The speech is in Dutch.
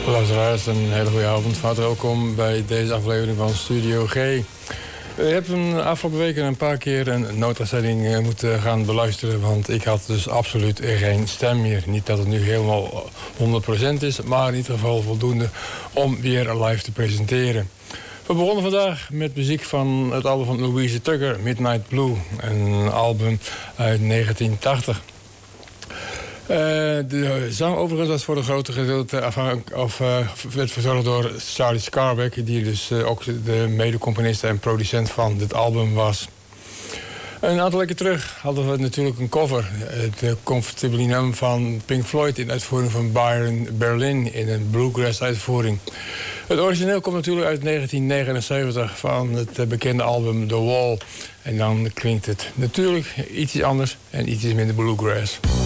Luisteraars, een hele goede avond. Van harte welkom bij deze aflevering van Studio G. Ik heb afgelopen weken een paar keer een nooduitzending moeten gaan beluisteren, want ik had dus absoluut geen stem meer. Niet dat het nu helemaal 100% is, maar in ieder geval voldoende om weer live te presenteren. We begonnen vandaag met muziek van het album van Louise Tucker, Midnight Blue, een album uit 1980. De zang overigens was voor een grote gedeelte werd verzorgd door Charlie Scarbeck, die dus ook de medecomponist en producent van dit album was. Een aantal weken terug hadden we natuurlijk een cover, het Comfortably van Pink Floyd in uitvoering van Byron Berlin in een bluegrass uitvoering. Het origineel komt natuurlijk uit 1979 van het bekende album The Wall. En dan klinkt het natuurlijk iets anders en iets minder bluegrass.